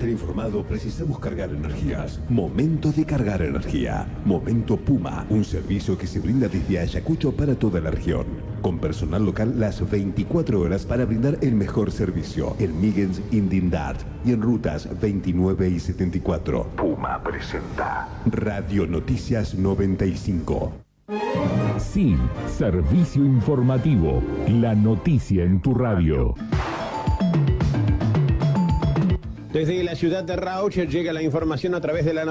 estar informado, precisamos cargar energías. Momento de cargar energía. Momento Puma, un servicio que se brinda desde Ayacucho para toda la región. Con personal local las 24 horas para brindar el mejor servicio. En Miguens, Indindart y en rutas 29 y 74. Puma presenta Radio Noticias 95. Sí, servicio informativo. La noticia en tu radio. Desde la ciudad de Rauch llega la información a través de la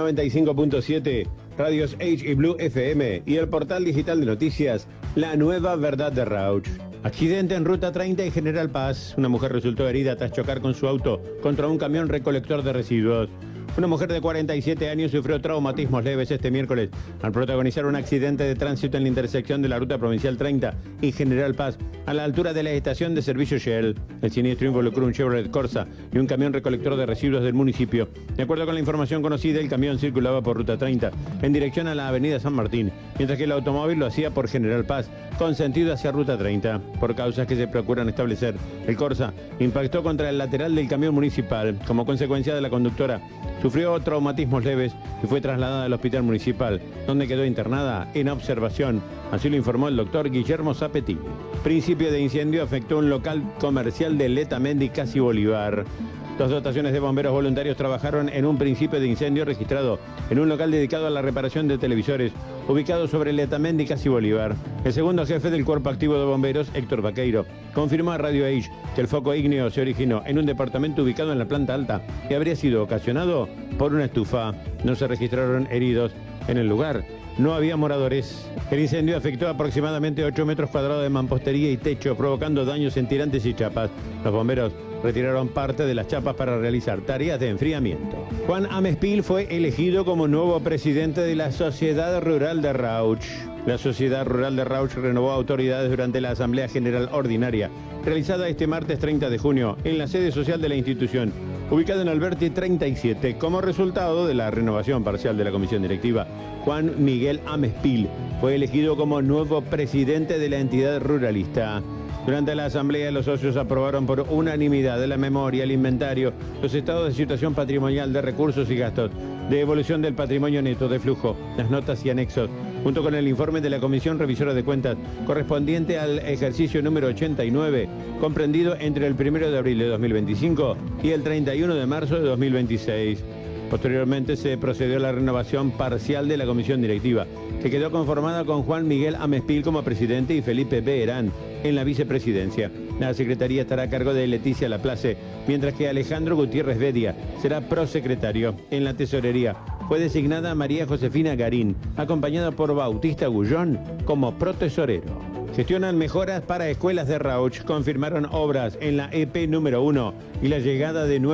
95.7, Radios H y Blue FM y el portal digital de noticias La Nueva Verdad de Rauch. Accidente en Ruta 30 y General Paz. Una mujer resultó herida tras chocar con su auto contra un camión recolector de residuos. Una mujer de 47 años sufrió traumatismos leves este miércoles al protagonizar un accidente de tránsito en la intersección de la Ruta Provincial 30 y General Paz, a la altura de la estación de servicio Shell. El siniestro involucró un Chevrolet Corsa y un camión recolector de residuos del municipio. De acuerdo con la información conocida, el camión circulaba por Ruta 30 en dirección a la avenida San Martín, mientras que el automóvil lo hacía por General Paz, con sentido hacia Ruta 30. Por causas que se procuran establecer, el Corsa impactó contra el lateral del camión municipal. Como consecuencia de la conductora, sufrió traumatismos leves y fue trasladada al hospital municipal, donde quedó internada en observación. Así lo informó el doctor Guillermo Zapetti. Principio de incendio afectó un local comercial de Letamendi, Casi Bolívar. Dos dotaciones de bomberos voluntarios trabajaron en un principio de incendio registrado en un local dedicado a la reparación de televisores, ubicado sobre Letamendi, Casi Bolívar. El segundo jefe del Cuerpo Activo de Bomberos, Héctor Vaqueiro, confirmó a Radio Age que el foco ígneo se originó en un departamento ubicado en la planta alta y habría sido ocasionado por una estufa. No se registraron heridos en el lugar. No había moradores. El incendio afectó aproximadamente 8 metros cuadrados de mampostería y techo, provocando daños en tirantes y chapas. Los bomberos retiraron parte de las chapas para realizar tareas de enfriamiento. Juan Amespil fue elegido como nuevo presidente de la Sociedad Rural de Rauch. La Sociedad Rural de Rauch renovó autoridades durante la Asamblea General Ordinaria, realizada este martes 30 de junio en la sede social de la institución, ubicada en Alberti 37. Como resultado de la renovación parcial de la comisión directiva, Juan Miguel Amespil fue elegido como nuevo presidente de la entidad ruralista. Durante la asamblea, los socios aprobaron por unanimidad la memoria, el inventario, los estados de situación patrimonial, de recursos y gastos, de evolución del patrimonio neto, de flujo, las notas y anexos, junto con el informe de la Comisión Revisora de Cuentas, correspondiente al ejercicio número 89, comprendido entre el 1 de abril de 2025 y el 31 de marzo de 2026. Posteriormente se procedió a la renovación parcial de la comisión directiva, que quedó conformada con Juan Miguel Amespil como presidente y Felipe Beherán en la vicepresidencia. La secretaría estará a cargo de Leticia Laplace, mientras que Alejandro Gutiérrez Bedia será prosecretario. En la tesorería fue designada María Josefina Garín, acompañada por Bautista Gullón como protesorero. Gestionan mejoras para escuelas de Rauch, confirmaron obras en la EP número 1 y la llegada de nuevos